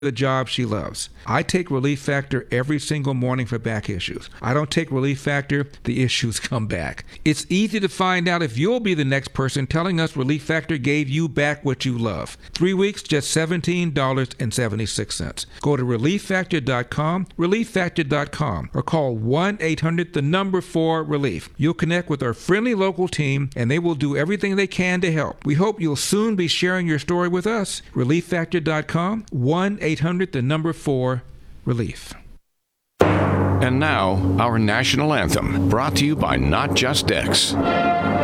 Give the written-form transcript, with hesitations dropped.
the job she loves. I take Relief Factor every single morning for back issues. I don't take Relief Factor, the issues come back. It's easy to find out if you'll be the next person telling us Relief Factor gave you back what you love. 3 weeks, just $17.76. Go to relieffactor.com, relieffactor.com, or call 1-800-4RELIEF. You'll connect with our friendly local team, and they will do everything they can to help. We hope you'll soon be sharing your story with us. relieffactor.com, 1-800-4RELIEF. And now, our national anthem, brought to you by Not Just X.